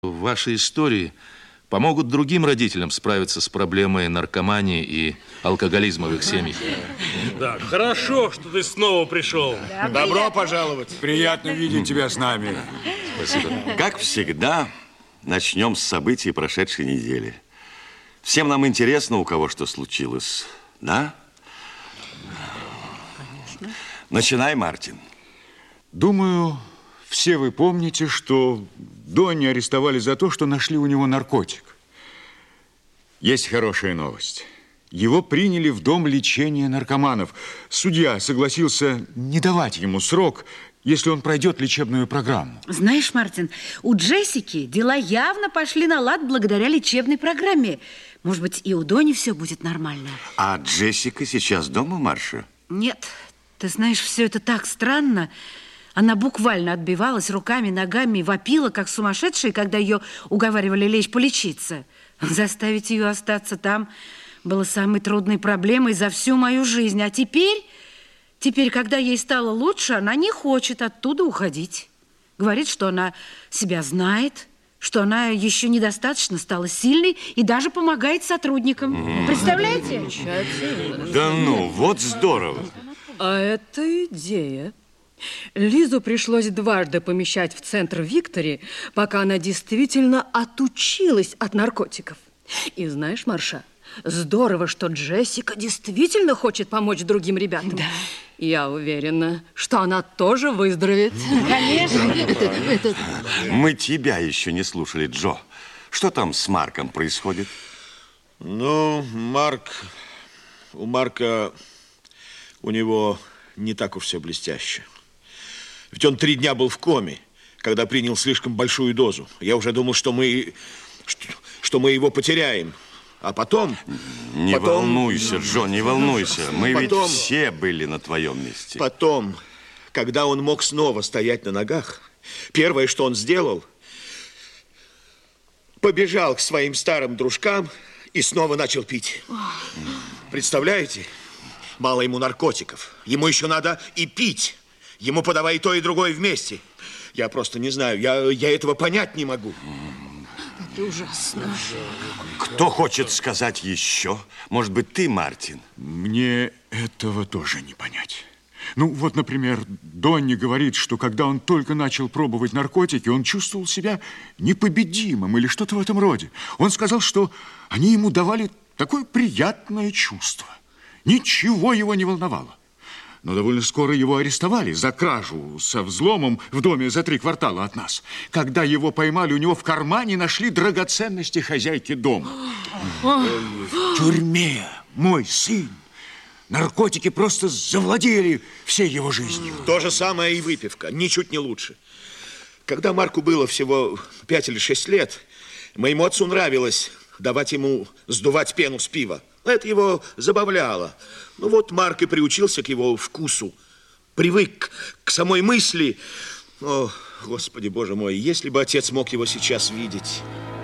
ваши истории помогут другим родителям справиться с проблемой наркомании и алкоголизма в их семьях. Да, хорошо, что ты снова пришел. Да, добро пожаловать. Приятно видеть тебя с нами. Спасибо. Как всегда, начнем с событий прошедшей недели. Всем нам интересно, у кого что случилось, да? Конечно. Начинай, Мартин. Думаю, все вы помните, что Донни арестовали за то, что нашли у него наркотик. Есть хорошая новость. Его приняли в дом лечения наркоманов. Судья согласился не давать ему срок, если он пройдет лечебную программу. Знаешь, Мартин, у Джессики дела явно пошли на лад благодаря лечебной программе. Может быть, и у Донни все будет нормально. А Джессика сейчас дома, Марша? Нет, ты знаешь, все это так странно. Она буквально отбивалась руками, ногами, вопила, как сумасшедшая, когда ее уговаривали лечь полечиться. Заставить ее остаться там было самой трудной проблемой за всю мою жизнь. А теперь, когда ей стало лучше, она не хочет оттуда уходить. Говорит, что она себя знает, что она еще недостаточно стала сильной и даже помогает сотрудникам. Представляете? Да ну, вот здорово. А это идея. Лизу пришлось дважды помещать в центр Виктори, пока она действительно отучилась от наркотиков. И знаешь, Марша, здорово, что Джессика действительно хочет помочь другим ребятам. Да. Я уверена, что она тоже выздоровеет. Конечно. Мы тебя еще не слушали, Джо. Что там с Марком происходит? Ну, у Марка, у него не так уж все блестяще. Ведь он 3 дня был в коме, когда принял слишком большую дозу. Я уже думал, что мы его потеряем. А потом... Не волнуйся, Джо, не волнуйся. Мы ведь все были на твоем месте. Потом, когда он мог снова стоять на ногах, первое, что он сделал, побежал к своим старым дружкам и снова начал пить. Представляете? Мало ему наркотиков. Ему еще надо и пить. Ему подавай и то, и другое вместе. Я просто не знаю, я этого понять не могу. Это ужасно. Кто хочет сказать еще? Может быть, ты, Мартин? Мне этого тоже не понять. Ну, вот, например, Донни говорит, что когда он только начал пробовать наркотики, он чувствовал себя непобедимым или что-то в этом роде. Он сказал, что они ему давали такое приятное чувство. Ничего его не волновало. Но довольно скоро его арестовали за кражу со взломом в доме за 3 квартала от нас. Когда его поймали, у него в кармане нашли драгоценности хозяйки дома. В тюрьме мой сын. Наркотики просто завладели всей его жизнью. То же самое и выпивка, ничуть не лучше. Когда Марку было всего 5 или 6 лет, моему отцу нравилось давать ему сдувать пену с пива. Это его забавляло. Ну вот Марк и приучился к его вкусу. Привык к самой мысли. О, Господи, Боже мой, если бы отец мог его сейчас видеть.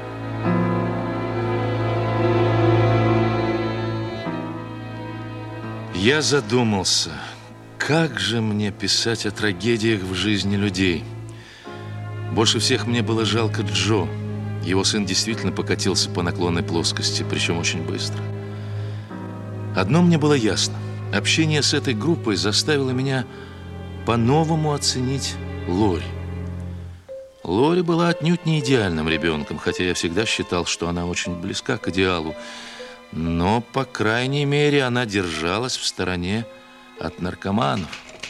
Я задумался, как же мне писать о трагедиях в жизни людей. Больше всех мне было жалко Джо. Его сын действительно покатился по наклонной плоскости, причем очень быстро. Одно мне было ясно. Общение с этой группой заставило меня по-новому оценить Лори. Лори была отнюдь не идеальным ребенком, хотя я всегда считал, что она очень близка к идеалу. Но, по крайней мере, она держалась в стороне от наркоманов.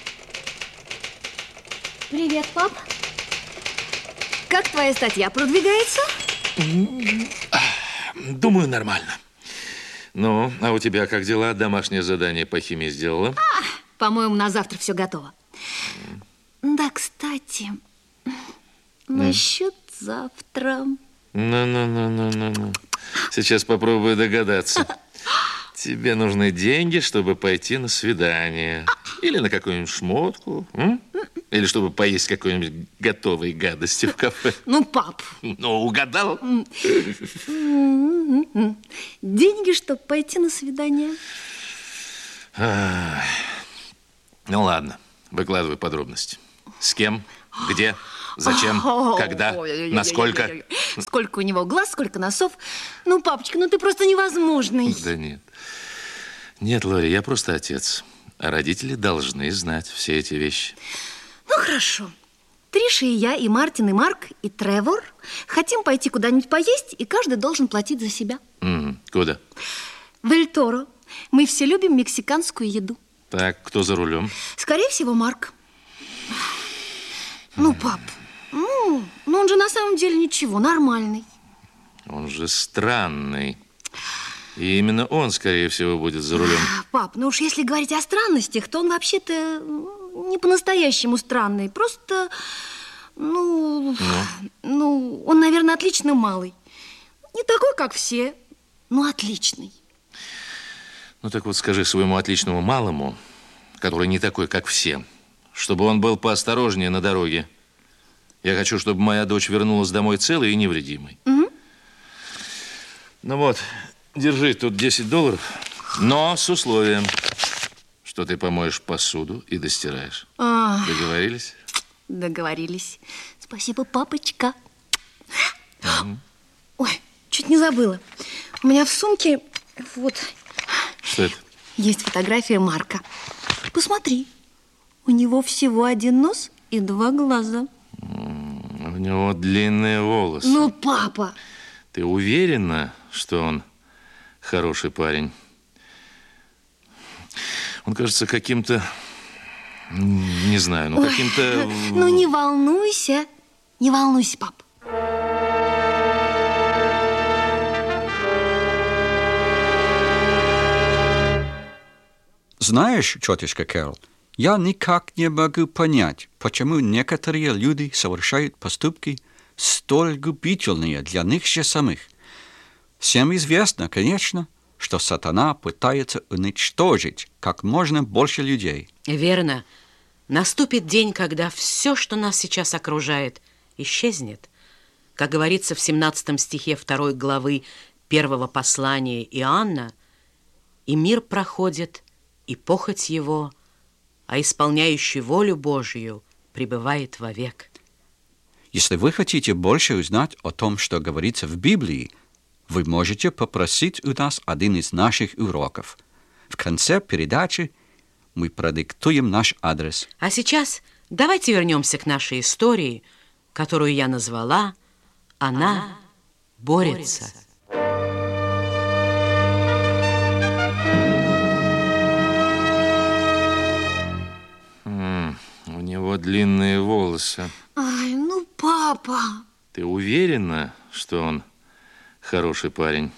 Привет, пап. Как твоя статья продвигается? Думаю, нормально. Ну, а у тебя как дела? Домашнее задание по химии сделала? По-моему, на завтра все готово. Да, кстати, насчет завтра. Ну. Сейчас попробую догадаться. Тебе нужны деньги, чтобы пойти на свидание. Или на какую-нибудь шмотку. Или чтобы поесть какой-нибудь готовой гадости в кафе. Ну, пап. Ну, угадал? Деньги, чтобы пойти на свидание. Ну, ладно. Выкладывай подробности. С кем? Где? Зачем? Когда? Насколько? Сколько у него глаз, сколько носов. Ну, папочка, ну ты просто невозможный. Да нет. Нет, Лори, я просто отец. А родители должны знать все эти вещи. Ну, хорошо. Триша и я, и Мартин, и Марк, и Тревор хотим пойти куда-нибудь поесть, и каждый должен платить за себя. Куда? В Эль Торо. Мы все любим мексиканскую еду. Так, кто за рулем? Скорее всего, Марк. Ну, пап, ну он же на самом деле ничего, нормальный. Он же странный. И именно он, скорее всего, будет за рулем. Пап, ну уж если говорить о странностях, то он вообще-то не по-настоящему странный. Просто, он, наверное, отлично малый. Не такой, как все, но отличный. Ну, так вот скажи своему отличному малому, который не такой, как все, чтобы он был поосторожнее на дороге. Я хочу, чтобы моя дочь вернулась домой целой и невредимой. Ну вот, держи тут $10, но с условием, что ты помоешь посуду и достираешь. Договорились? Договорились. Спасибо, папочка. Ой, чуть не забыла. У меня в сумке вот... Что это? Есть фотография Марка. Посмотри. У него всего один нос и 2 глаза. У него длинные волосы. Ну, папа. Ты уверена, что он хороший парень? Он кажется каким-то... Не знаю, ну каким-то... Ну, не волнуйся. Не волнуйся, пап. Знаешь, тетушка Кэрол, я никак не могу понять, почему некоторые люди совершают поступки столь губительные для них же самих. Всем известно, конечно, что сатана пытается уничтожить как можно больше людей. Верно. Наступит день, когда все, что нас сейчас окружает, исчезнет. Как говорится в 17 стихе 2 главы 1 послания Иоанна, «И мир проходит, и похоть его, а исполняющий волю Божию пребывает вовек». Если вы хотите больше узнать о том, что говорится в Библии, вы можете попросить у нас один из наших уроков. В конце передачи мы продиктуем наш адрес. А сейчас давайте вернемся к нашей истории, которую я назвала «Она борется». У него длинные волосы. Ай, ну, папа. Ты уверена, что он хороший парень?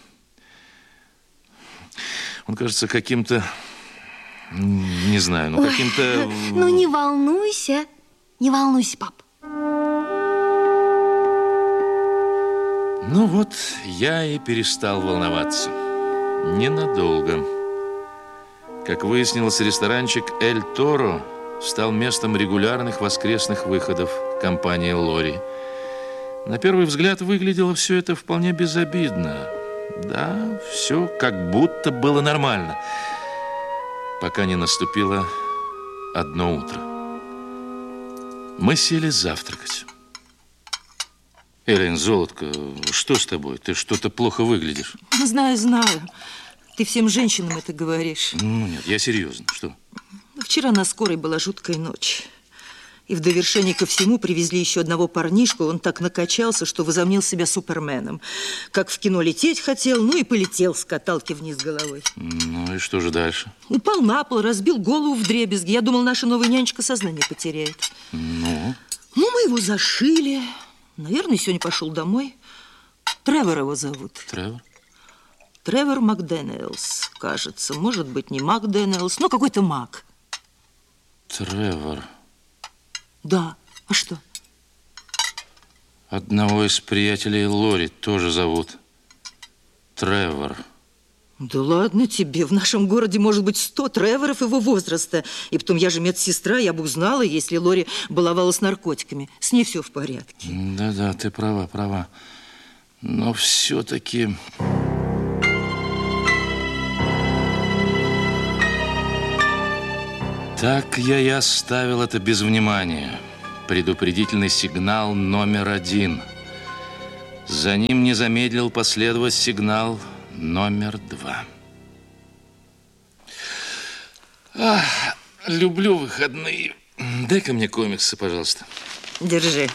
Он кажется каким-то... Не знаю, ну каким-то... Ну, не волнуйся. Не волнуйся, пап. Ну вот, я и перестал волноваться. Ненадолго. Как выяснилось, ресторанчик «Эль Торо» стал местом регулярных воскресных выходов компании Лори. На первый взгляд выглядело все это вполне безобидно. Да, все как будто было нормально. Пока не наступило одно утро. Мы сели завтракать. Эллен, золотко, что с тобой? Ты что-то плохо выглядишь. Знаю. Ты всем женщинам это говоришь. Ну нет, я серьезно. Что? Вчера на скорой была жуткая ночь. И в довершение ко всему привезли еще одного парнишку. Он так накачался, что возомнил себя суперменом. Как в кино лететь хотел, ну и полетел с каталки вниз головой. Ну и что же дальше? Упал на пол, разбил голову вдребезги. Я думал, наша новая нянечка сознание потеряет. Ну? Ну, мы его зашили. Наверное, сегодня пошел домой. Тревор его зовут. Тревор? Тревор Макдэниелс, кажется. Может быть, не Макдэниелс, но какой-то Мак. Тревор. Да. А что? Одного из приятелей Лори тоже зовут Тревор. Да ладно тебе. В нашем городе может быть 100 Треворов его возраста. И потом, я же медсестра, я бы узнала, если Лори баловалась наркотиками. С ней все в порядке. Да, ты права. Но все-таки... Так я и оставил это без внимания. Предупредительный сигнал номер 1. За ним не замедлил последовать сигнал номер 2. Ах, люблю выходные. Дай-ка мне комиксы, пожалуйста. Держи.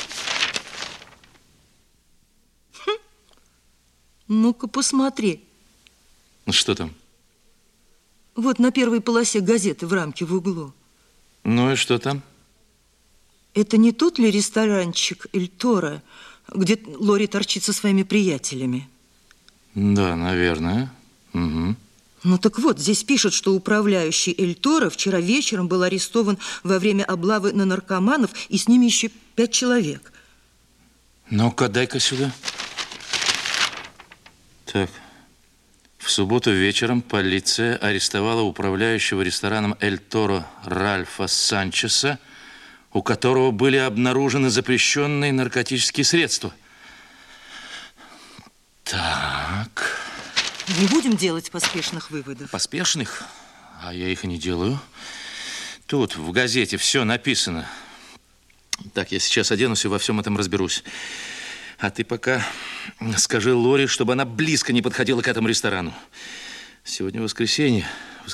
Ну-ка, посмотри. Что там? Вот на первой полосе газеты в рамке в углу. Ну и что там? Это не тот ли ресторанчик Эль Торо, где Лори торчит со своими приятелями? Да, наверное. Угу. Ну так вот, здесь пишут, что управляющий Эль Торо вчера вечером был арестован во время облавы на наркоманов, и с ними еще 5 человек. Ну-ка, дай-ка сюда. Так. В субботу вечером полиция арестовала управляющего рестораном «Эль Торо» Ральфа Санчеса, у которого были обнаружены запрещенные наркотические средства. Так. Не будем делать поспешных выводов. Поспешных? А я их и не делаю. Тут в газете все написано. Так, я сейчас оденусь и во всем этом разберусь. А ты пока скажи Лори, чтобы она близко не подходила к этому ресторану. Сегодня воскресенье.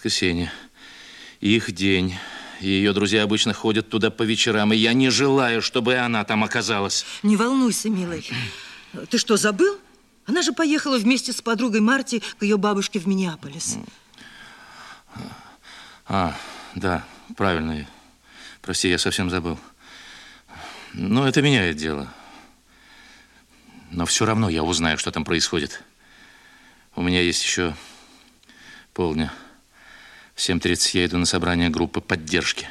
Их день. И ее друзья обычно ходят туда по вечерам, и я не желаю, чтобы она там оказалась. Не волнуйся, милый. Ты что, забыл? Она же поехала вместе с подругой Марти к ее бабушке в Миннеаполис. Да, правильно. Прости, я совсем забыл. Но это меняет дело. Но все равно я узнаю, что там происходит. У меня есть еще полдня. В 7:30 я иду на собрание группы поддержки.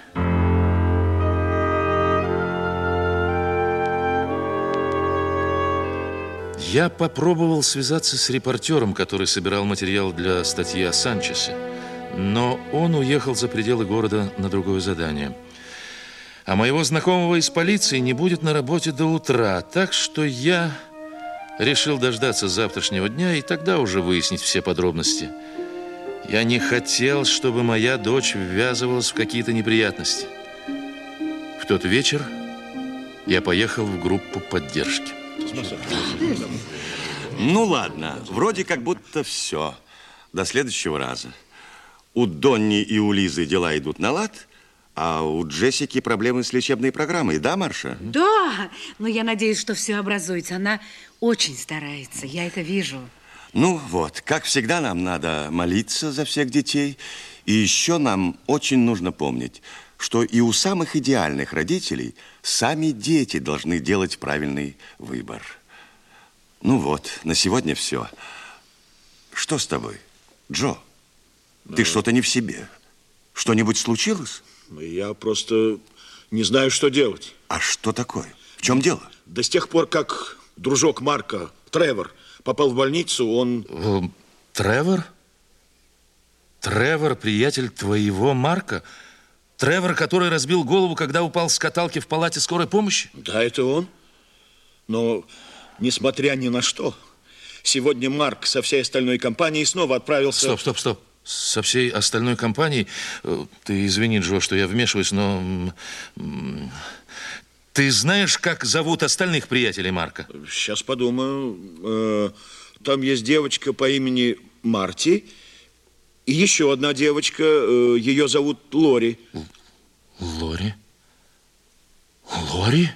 Я попробовал связаться с репортером, который собирал материал для статьи о Санчесе, но он уехал за пределы города на другое задание. А моего знакомого из полиции не будет на работе до утра, так что я решил дождаться завтрашнего дня и тогда уже выяснить все подробности. Я не хотел, чтобы моя дочь ввязывалась в какие-то неприятности. В тот вечер я поехал в группу поддержки. Ну ладно, вроде как будто все. До следующего раза. У Донни и у Лизы дела идут на лад, а у Джессики проблемы с лечебной программой, да, Марша? Да, но я надеюсь, что все образуется. Она очень старается, я это вижу. Ну вот, как всегда, нам надо молиться за всех детей. И еще нам очень нужно помнить, что и у самых идеальных родителей сами дети должны делать правильный выбор. Ну вот, на сегодня все. Что с тобой, Джо? Ты что-то не в себе. Что-нибудь случилось? Я просто не знаю, что делать. А что такое? В чем дело? Да с тех пор, как дружок Марка, Тревор, попал в больницу, он... Тревор? Тревор, приятель твоего Марка? Тревор, который разбил голову, когда упал с каталки в палате скорой помощи? Да, это он. Но, несмотря ни на что, сегодня Марк со всей остальной компанией снова отправился... Стоп. Со всей остальной компанией? Ты извини, Джо, что я вмешиваюсь, но... Ты знаешь, как зовут остальных приятелей Марка? Сейчас подумаю. Там есть девочка по имени Марти. И еще одна девочка, ее зовут Лори. Лори? Лори?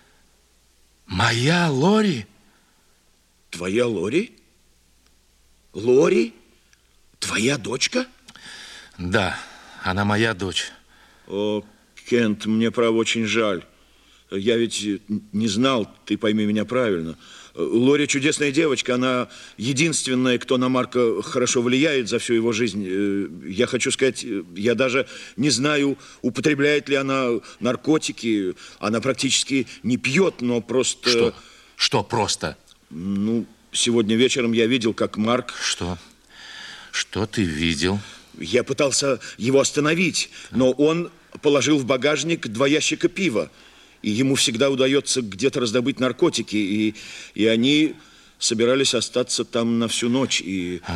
Моя Лори? Твоя Лори? Лори? Твоя дочка? Да, она моя дочь. О, Кент, мне, право, очень жаль. Я ведь не знал, ты пойми меня правильно. Лори чудесная девочка, она единственная, кто на Марка хорошо влияет за всю его жизнь. Я хочу сказать, я даже не знаю, употребляет ли она наркотики. Она практически не пьет, но просто... Что? Что просто? Ну, сегодня вечером я видел, как Марк... Что? Что ты видел? Я пытался его остановить, но он положил в багажник 2 ящика пива. И ему всегда удается где-то раздобыть наркотики. И они собирались остаться там на всю ночь.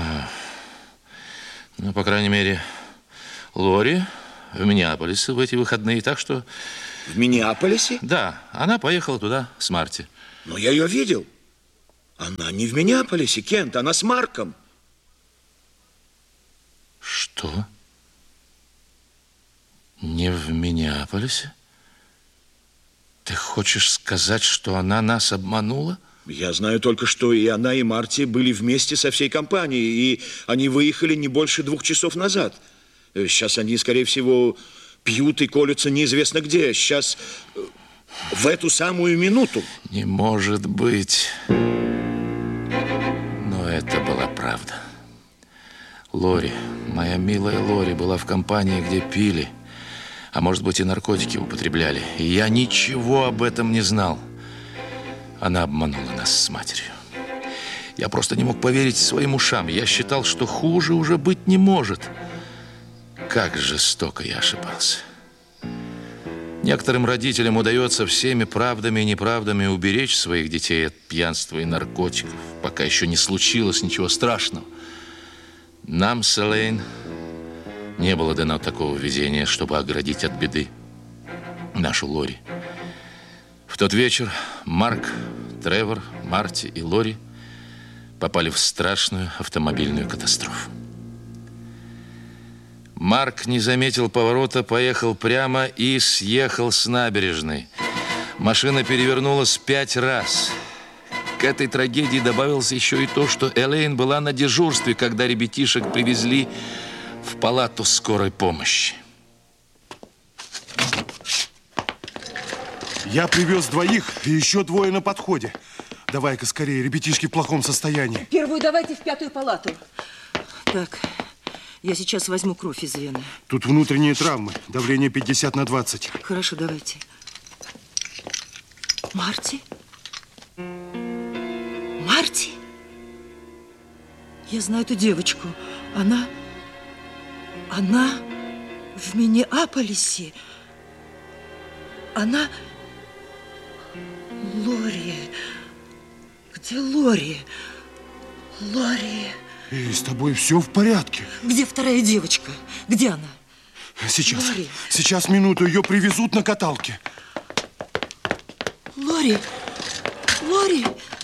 Ну, по крайней мере, Лори в Миннеаполисе в эти выходные. Так что... В Миннеаполисе? Да, она поехала туда с Марти. Но я ее видел. Она не в Миннеаполисе, Кент, она с Марком. Что? Не в Миннеаполисе? Ты хочешь сказать, что она нас обманула? Я знаю только, что и она, и Марти были вместе со всей компанией, и они выехали не больше 2 часов назад. Сейчас они, скорее всего, пьют и колются неизвестно где. Сейчас, в эту самую минуту. Не может быть. Но это была правда. Лори, моя милая Лори, была в компании, где пили, а может быть и наркотики употребляли. И я ничего об этом не знал. Она обманула нас с матерью. Я просто не мог поверить своим ушам. Я считал, что хуже уже быть не может. Как жестоко я ошибался. Некоторым родителям удается всеми правдами и неправдами уберечь своих детей от пьянства и наркотиков, пока еще не случилось ничего страшного. Нам с Элейн не было дано такого везения, чтобы оградить от беды нашу Лори. В тот вечер Марк, Тревор, Марти и Лори попали в страшную автомобильную катастрофу. Марк не заметил поворота, поехал прямо и съехал с набережной. Машина перевернулась 5 раз. К этой трагедии добавилось еще и то, что Элейн была на дежурстве, когда ребятишек привезли в палату скорой помощи. Я привез 2 и еще 2 на подходе. Давай-ка скорее, ребятишки в плохом состоянии. Первую давайте в 5-ю палату. Так, я сейчас возьму кровь из вены. Тут внутренние травмы, давление 50/20. Хорошо, давайте. Марти? Марти? Я знаю эту девочку. Она в Миннеаполисе. Она... Лори. Где Лори? Лори. Эй, с тобой все в порядке? Где вторая девочка? Где она? Сейчас. Лори. Сейчас, минуту, ее привезут на каталке. Лори. Лори.